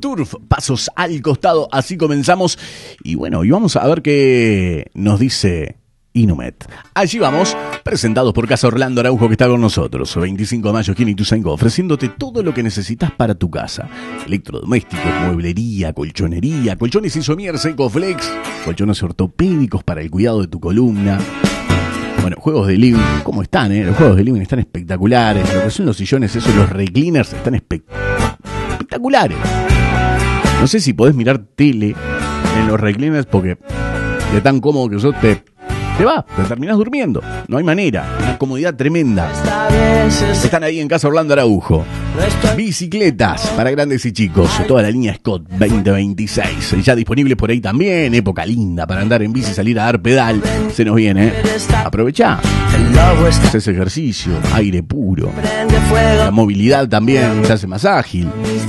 Turf, pasos al costado, así comenzamos. Y bueno, y vamos a ver qué nos dice Inumet. Allí vamos, presentados por Casa Orlando Araujo, que está con nosotros. 25 de mayo, aquí en Ituzaingó, ofreciéndote todo lo que necesitas para tu casa. Electrodomésticos, mueblería, colchonería, colchones Isomier, Ecoflex, colchones ortopédicos para el cuidado de tu columna. Bueno, juegos de living, ¿cómo están? Los juegos de living están espectaculares. Lo que son los sillones, esos, los recliners, están espectaculares. No sé si podés mirar tele en los recliners porque de tan cómodo que sos te terminás durmiendo. No hay manera, una comodidad tremenda. Están ahí en Casa Orlando Araujo. Bicicletas para grandes y chicos, toda la línea Scott 2026, ya disponible por ahí también. Época linda para andar en bici y salir a dar pedal. Se nos viene, aprovechá. Haces ejercicio, aire puro. La movilidad también se hace más ágil.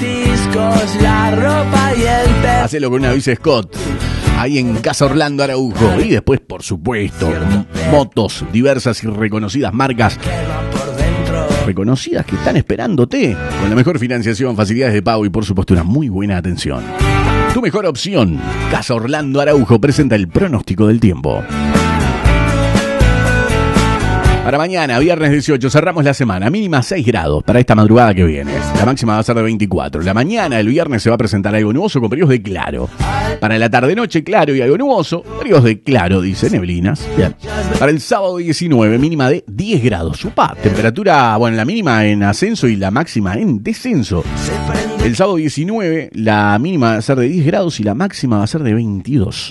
Hacelo con una bici Scott. Ahí en Casa Orlando Araujo. Y después, por supuesto, motos diversas y reconocidas marcas. Reconocidas que están esperándote. Con la mejor financiación, facilidades de pago y por supuesto una muy buena atención. Tu mejor opción. Casa Orlando Araujo presenta el pronóstico del tiempo. Para mañana, viernes 18, cerramos la semana. Mínima 6 grados para esta madrugada que viene. La máxima va a ser de 24. La mañana, el viernes, se va a presentar algo nuboso con periodos de claro. Para la tarde-noche, claro y algo nuboso. Periodos de claro, dice, neblinas. Bien. Para el sábado 19, mínima de 10 grados. Upa, temperatura, bueno, la mínima en ascenso y la máxima en descenso. El sábado 19, la mínima va a ser de 10 grados y la máxima va a ser de 22.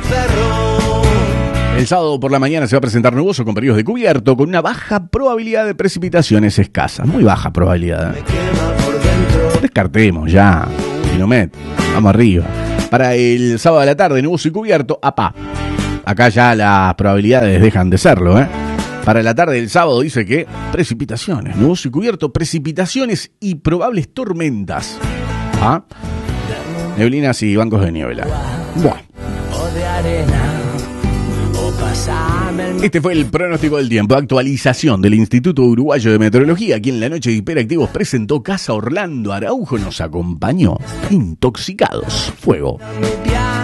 El sábado por la mañana se va a presentar nuboso con periodos de cubierto, con una baja probabilidad de precipitaciones escasas. Muy baja probabilidad. Descartemos ya. Inumet, vamos arriba. Para el sábado a la tarde, nuboso y cubierto. Apá. Acá ya las probabilidades dejan de serlo, ¿eh? Para la tarde del sábado dice que precipitaciones, nuboso y cubierto, precipitaciones y probables tormentas. ¿Ah? Neblinas y bancos de niebla. Bueno. Este fue el pronóstico del tiempo, actualización del Instituto Uruguayo de Meteorología, quien en la noche de Hiperactivos presentó Casa Orlando Araujo, nos acompañó. Intoxicados, fuego.